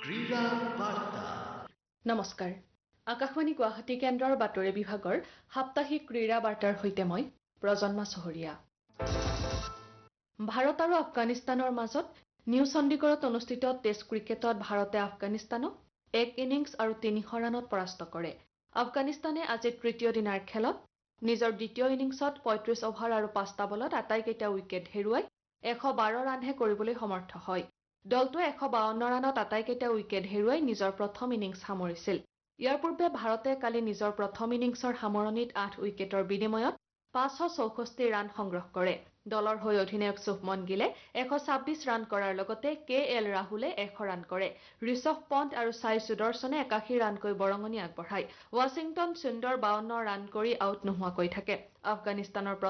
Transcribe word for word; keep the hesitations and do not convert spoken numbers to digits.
ক্ৰীড়া বাৰ্তা নমস্কাৰ আকাশবাণী গুৱাহাটী কেন্দ্ৰৰ বাতৰি বিভাগৰ সাপ্তাহিক ক্ৰীড়া বাৰ্তাৰ সৈতে মই প্ৰজন্মা চহৰীয়া ভাৰত আৰু আফগানিস্তানৰ মাজত নিউ চণ্ডীগড়ত অনুষ্ঠিত টেষ্ট ক্ৰিকেটত ভাৰতে আফগানিস্তানক এক ইনিংছ আৰু তিনিশ ৰানত পৰাস্ত কৰে আফগানিস্তানে আজি তৃতীয় দিনাৰ খেলত নিজৰ দ্বিতীয় ইনিংছত পঁয়ত্ৰিশ অভাৰ আৰু পাঁচটা বলত আটাইকেইটা উইকেট হেৰুৱাই এশ বাৰ ৰানহে কৰিবলৈ সমৰ্থ হয় দলটোৱে এশ বাৱন্ন ৰানত আটাইকেইটা উইকেট হেৰুৱাই নিজৰ প্ৰথম ইনিংছ সামৰিছিল ইয়াৰ পূৰ্বে ভাৰতে কালি নিজৰ প্ৰথম ইনিংছৰ সামৰণিত আঠ উইকেটৰ বিনিময়ত পাঁচশ চৌষষ্ঠি ৰান সংগ্ৰহ কৰে দলৰ হৈ অধিনায়ক শুভমন গিলে এশ ছাব্বিছ ৰান কৰাৰ লগতে কে এল ৰাহুলে এশ ৰান কৰে ঋষভ পন্থ আৰু সাই সুদৰ্শনে একাশী ৰানকৈ বৰঙণি আগবঢ়ায় ৱাশ্বিংটন সুন্দৰ বাৱন্ন ৰান কৰি আউট নোহোৱাকৈ থাকে আফগানিস্তানৰ